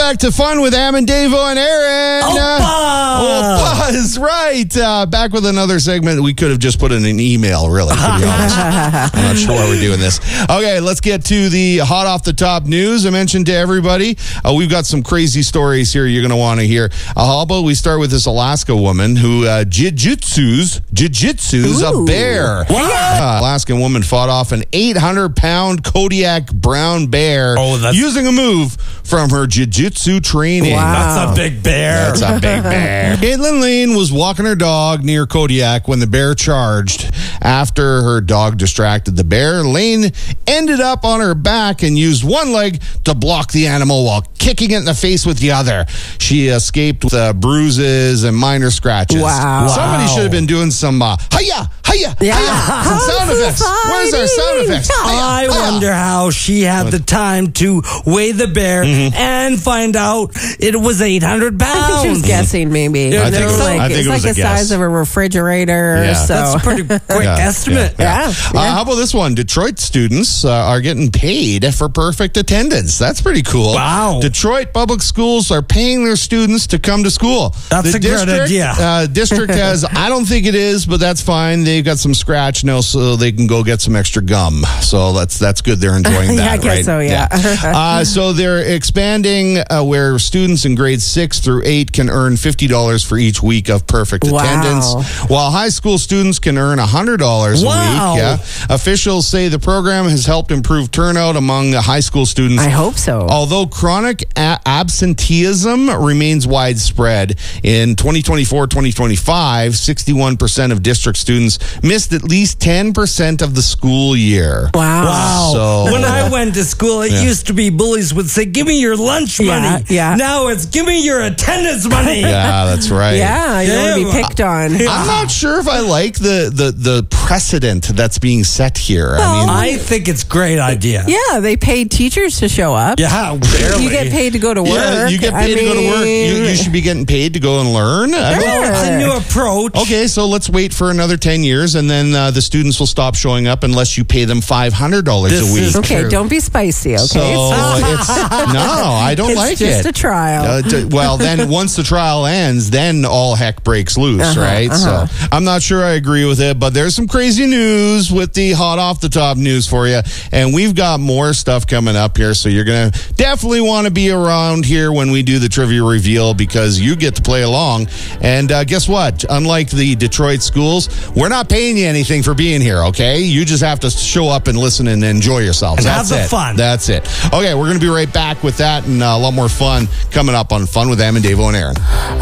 back to Fun with Am and Davo and Aaron. Opa is right. Back with another segment. We could have just put in an email, really, to be honest. I'm not sure why we're doing this. Okay, let's get to the hot off the top news. I mentioned to everybody, we've got some crazy stories here you're going to want to hear. How about we start with this Alaska woman who jiu-jitsu's a bear. Alaskan woman fought off an 800-pound Kodiak brown bear using a move from her jiu-jitsu training. Wow. That's a big bear. That's a big bear. Caitlin Lane was walking her dog near Kodiak when the bear charged. After her dog distracted the bear, Lane ended up on her back and used one leg to block the animal while kicking it in the face with the other. She escaped with bruises and minor scratches. Wow. Somebody should have been doing some hiya, hiya, hiya, some sound effects. Where's our sound effects? I wonder how she had the time to weigh the bear and find out it was 800 pounds. I think she was guessing, maybe. I think it's like the size of a refrigerator. Yeah. So. That's a pretty quick estimate. Yeah. How about this one? Detroit students are getting paid for perfect attendance. That's pretty cool. Wow. Detroit public schools are paying their students to come to school. That's a good idea. District has, I don't think it is, but that's fine. They've got some scratch now, so they can go get some extra gum. So that's good. They're enjoying that, I guess right? so, yeah. So they're expanding where students in grades 6 through 8 can earn $50 for each week of perfect attendance, while high school students can earn $100 a week. Yeah. Officials say the program has helped improve turnout among high school students. I hope so. Although chronic absenteeism remains widespread. In 2024-2025, 61% of district students missed at least 10% of the school year. Wow. So, when I went to school, it used to be bullies would say, give me your lunch money. Yeah. Now it's, give me your attendance money. Yeah, that's right. Yeah, you don't want to be picked on. I'm not sure if I like the precedent that's being set here. I think it's a great idea. Yeah, they paid teachers to show up. Yeah, barely. You get paid to go to work. Yeah, you get paid to go to work. You should be getting paid to go and learn. It's a new approach. Okay, so let's wait for another 10 years, and then the students will stop showing up unless you pay them $500 a week. Okay, don't be spicy, okay? So I don't like it. It's just a trial. Well, then once the trial ends, then all heck breaks loose, right? So I'm not sure I agree with it, but there's some crazy news with the hot off the top news for you, and we've got more stuff coming up here, so you're going to definitely want to be around here when we do the trivia reveal because you get to play along. And guess what? Unlike the Detroit schools, we're not paying you anything for being here, okay? You just have to show up and listen and enjoy yourselves. And That's have the it. fun. That's it. Okay, we're going to be right back with that and a lot more fun coming up on Fun with Am and Davo and Aaron.